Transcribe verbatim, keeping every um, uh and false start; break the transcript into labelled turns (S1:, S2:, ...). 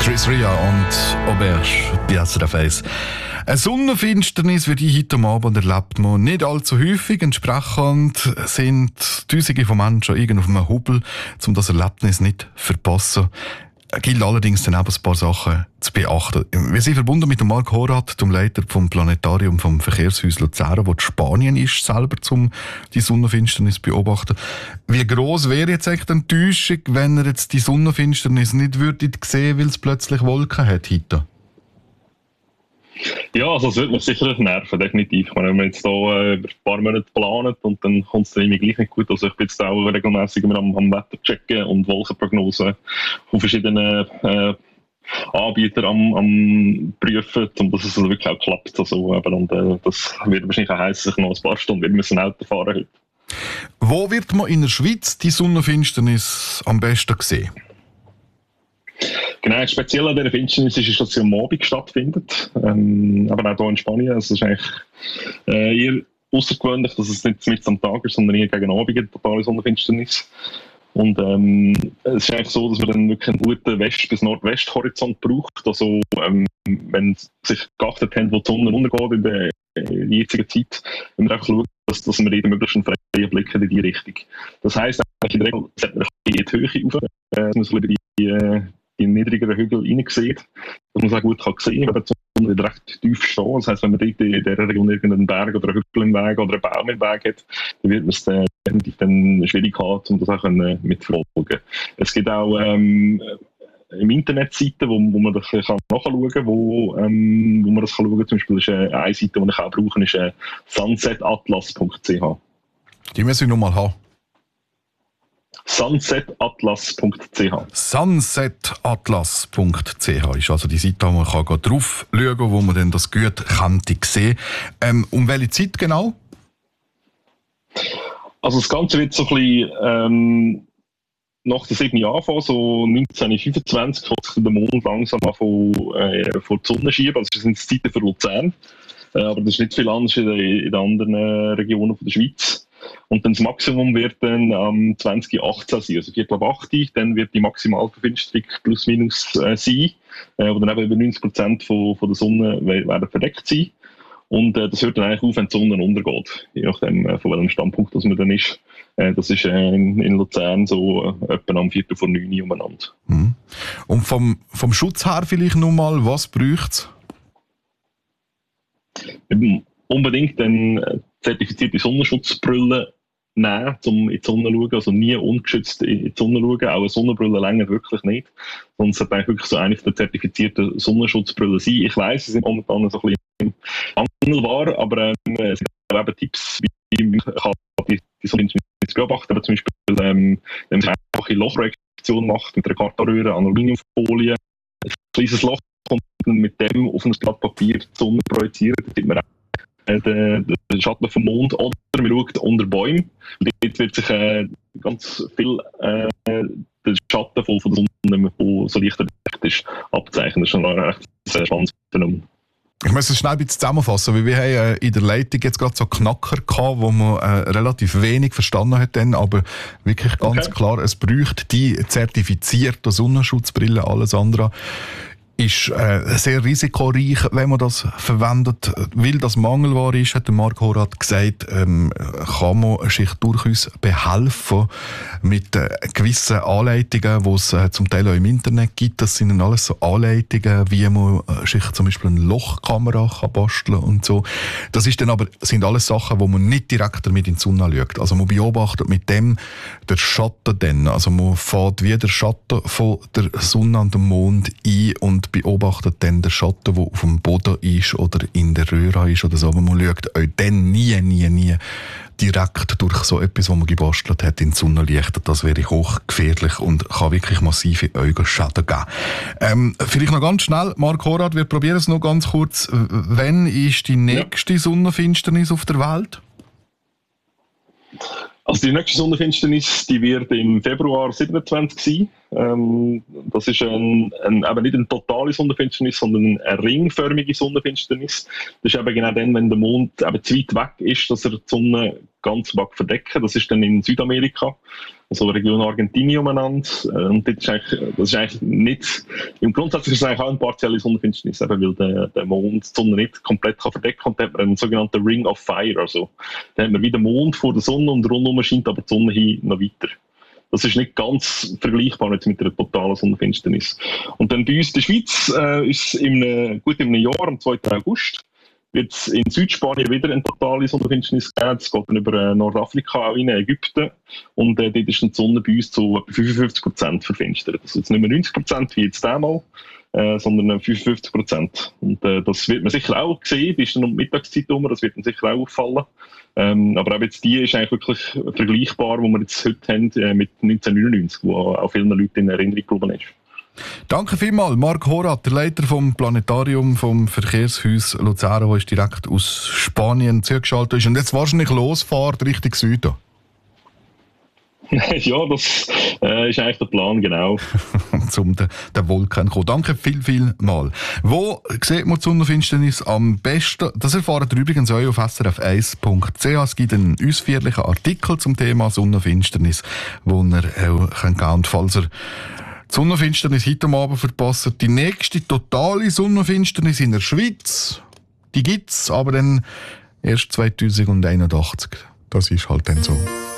S1: Chris Ria und Auberge Piazza da Face. Eine Sonnenfinsternis wie die heute Abend erlebt man nicht allzu häufig. Entsprechend sind Tausende von Menschen irgendwo auf einem Hubel, um das Erlebnis nicht zu verpassen. Es gilt allerdings dann auch ein paar Sachen zu beachten. Wir sind verbunden mit dem Marc Horath, dem Leiter vom Planetarium vom Verkehrshaus Luzern, wo in Spanien ist, selber um die Sonnenfinsternis zu beobachten. Wie gross wäre jetzt echt die Enttäuschung, wenn ihr jetzt die Sonnenfinsternis nicht würdet sehen, weil es plötzlich Wolken hat heute?
S2: Ja, also es wird mich sicher nerven, definitiv. Ich meine, wenn wir jetzt hier äh, über ein paar Monate planen und dann kommt es dann irgendwie gleich nicht gut. Also ich bin jetzt auch regelmässig am, am Wetter checken und Wolkenprognosen von verschiedenen äh, Anbietern am, am prüfen, um dass es also wirklich auch klappt. Also, aber, und, äh, das wird wahrscheinlich auch heissen, dass ich noch ein paar Stunden wir müssen Auto fahren heute.
S1: Wo wird man in der Schweiz die Sonnenfinsternis am besten sehen?
S2: Genau, speziell an dieser Finsternis ist, dass sie am Abend stattfindet. Ähm, aber auch hier in Spanien. Also es ist eigentlich äh, eher außergewöhnlich, dass es nicht mit am Tag ist, sondern eher gegen Abend eine totale Sonnenfinsternis. Und ähm, es ist eigentlich so, dass man dann wirklich einen guten West- bis Nordwesthorizont braucht. Also ähm, wenn sich geachtet haben, wo die Sonne untergeht in der, in der jetzigen Zeit, wenn wir einfach schauen, dass, dass wir den möglichst einen freien Blick in die Richtung. Das heisst, in der Regel sollte man ein bisschen in die Höhe rauf, äh, dass man so über die äh, in niedrigeren Hügel hineinsieht, dass man es auch gut kann sehen kann, wenn die Sonne recht tief steht. Das heisst, wenn man dort in dieser Region irgendeinen Berg oder einen Hügel im Weg oder einen Baum im Weg hat, dann wird man es dann definitiv dann schwierig haben, um das auch mitzuverfolgen. Es gibt auch ähm, im Internet Seiten, wo, wo man das kann nachschauen kann, wo, ähm, wo man das kann schauen kann. Zum Beispiel ist eine, eine Seite, die ich auch brauche, ist äh, sunset atlas punkt c h.
S1: Die müssen wir nochmal haben.
S2: sunset atlas punkt c h.
S1: sunset atlas punkt c h ist also die Seite, wo man kann drauf schauen kann, wo man dann das gut könnte sehen. Ähm, um welche Zeit genau?
S2: Also das Ganze wird so ein bisschen ähm, nach der sieben Jahren anfangen, so neunzehnhundertfünfundzwanzig kommt sich der Mond langsam anfangen, äh, vor die Sonne schieben. Also das sind die Zeiten für Luzern. Äh, aber das ist nicht viel anders in, in den anderen äh, Regionen von der Schweiz. Und dann das Maximum wird dann am zwanzig achtzehn sein, also Viertel ab acht, dann wird die Maximalverfinsterung plus minus äh, sein, äh, wo dann eben über neunzig Prozent von, von der Sonne werden verdeckt sein. Und äh, das hört dann eigentlich auf, wenn die Sonne untergeht, je nachdem, äh, von welchem Standpunkt das man dann ist. Äh, das ist äh, in, in Luzern so äh, etwa am Viertel vor neun umeinander.
S1: Mhm. Und vom, vom Schutz her vielleicht nochmal, was braucht
S2: es? Unbedingt eine zertifizierte Sonnenschutzbrille nehmen, um in die Sonne zu schauen. Also nie ungeschützt in die Sonne schauen. Auch eine Sonnenbrille länger wirklich nicht. Sonst sollte eigentlich wirklich so eine der zertifizierten Sonnenschutzbrillen sein. Ich weiss, sie sind momentan so ein bisschen handelbar, aber ähm, es gibt auch eben Tipps, wie man kann die, die Sonnenfinsternis beobachten kann. Zum Beispiel, ähm, wenn man eine einfache Lochprojektion macht mit einer Kartonröhre, Aluminiumfolie, ein kleines Loch kommt dann mit dem auf ein Blatt Papier die Sonne projiziert, dann sieht man Den, den Schatten vom Mond, oder man schaut unter Bäumen. Dort wird sich äh, ganz viel äh, der Schatten von, von der Sonne, der so leicht verdeckt ist, abzeichnen. Das ist schon ein recht sehr spannendes Phänomen.
S1: Ich muss es schnell ein bisschen zusammenfassen, weil wir haben äh, in der Leitung jetzt gerade so Knacker gehabt, wo man äh, relativ wenig verstanden hat dann, aber wirklich ganz okay. Klar, es braucht die zertifizierte Sonnenschutzbrille, alles andere ist äh, sehr risikoreich, wenn man das verwendet. Weil das Mangelware ist, hat der Marc Horath gesagt, ähm, kann man sich durchaus behelfen mit äh, gewissen Anleitungen, die es äh, zum Teil auch im Internet gibt. Das sind dann alles so Anleitungen, wie man äh, sich zum Beispiel eine Lochkamera kann basteln und so. Das ist dann aber, sind alles Sachen, wo man nicht direkt damit in die Sonne schaut. Also man beobachtet mit dem den Schatten dann. Also man fährt wie der Schatten von der Sonne an den Mond ein und beobachtet dann den Schatten, der auf dem Boden ist oder in der Röhre ist oder so. Aber man schaut euch dann nie, nie, nie direkt durch so etwas, was man gebastelt hat, in die Sonnenlicht. Das wäre hochgefährlich und kann wirklich massive Augenschäden geben. Ähm, vielleicht noch ganz schnell, Marc Horath, wir probieren es noch ganz kurz. Wann ist die nächste ja. Sonnenfinsternis auf der Welt?
S2: Also die nächste Sonnenfinsternis, die wird im Februar siebenundzwanzig sein. Ähm, das ist ein, ein, eben nicht eine totale Sonnenfinsternis, sondern eine ringförmige Sonnenfinsternis. Das ist eben genau dann, wenn der Mond eben zu weit weg ist, dass er die Sonne ganz verdecken. Das ist dann in Südamerika, also Region Argentinien umeinander. Und das ist eigentlich, das ist eigentlich nicht, im Grundsatz ist es eigentlich auch eine partielle Sonnenfinsternis, eben weil der, der Mond die Sonne nicht komplett kann verdecken kann. Und da hat man einen sogenannten Ring of Fire. Also, da hat man wie den Mond vor der Sonne und rundum scheint aber die Sonne hin noch weiter. Das ist nicht ganz vergleichbar jetzt mit einer totalen Sonnenfinsternis. Und dann bei uns in der Schweiz äh, ist in einem, gut in einem Jahr, am zweiten August, wird es in Südspanien wieder eine totale Sonnenfinsternis geben. Es geht dann über äh, Nordafrika auch in Ägypten. Und äh, dort ist die Sonne bei uns zu etwa fünfundfünfzig Prozent verfinstert. Das ist jetzt nicht mehr neunzig Prozent wie jetzt damals, äh, sondern fünfundfünfzig Prozent. Und äh, das wird man sicher auch sehen, bis dann um die Mittagszeit herum, das wird dann sicher auch auffallen. Ähm, aber auch jetzt die ist eigentlich wirklich vergleichbar, wo wir jetzt heute haben, äh, mit neunzehnhundertneunundneunzig, wo auch vielen Leuten in Erinnerung geblieben ist.
S1: Danke vielmals, Marc Horath, der Leiter vom Planetarium vom Verkehrshaus Luzern, der ist direkt aus Spanien zugeschaltet ist und jetzt wahrscheinlich losfährt Richtung Süden.
S2: Ja, das äh, ist eigentlich der Plan, genau.
S1: Zum den, den Wolken kommen. Danke viel, viel mal. Wo sieht man die Sonnenfinsternis am besten? Das erfahren ihr übrigens auch auf s r f eins punkt c h. Es gibt einen ausführlichen Artikel zum Thema Sonnenfinsternis, wo ihr auch könnt gehen. Und falls ihr die Sonnenfinsternis heute Abend verpasst, die nächste totale Sonnenfinsternis in der Schweiz, die gibt es, aber dann erst zweitausendeinundachtzig. Das ist halt dann so.